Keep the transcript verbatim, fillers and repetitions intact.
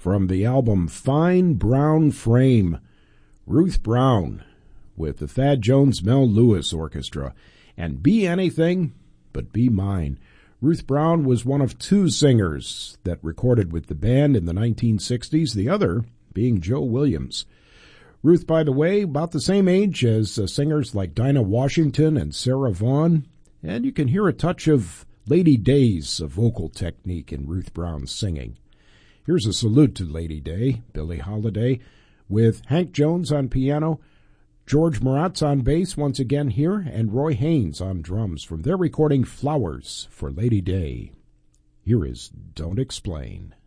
from the album Fine Brown Frame, Ruth Brown with the Thad Jones Mel Lewis Orchestra, and Be Anything But Be Mine. Ruth Brown was one of two singers that recorded with the band in the nineteen sixties, the other being Joe Williams. Ruth, by the way, about the same age as uh, singers like Dinah Washington and Sarah Vaughan, and you can hear a touch of Lady Day's vocal technique in Ruth Brown's singing. Here's a salute to Lady Day, Billie Holiday, with Hank Jones on piano, George Maratz on bass once again here, and Roy Haynes on drums from their recording Flowers for Lady Day. Here is Don't Explain.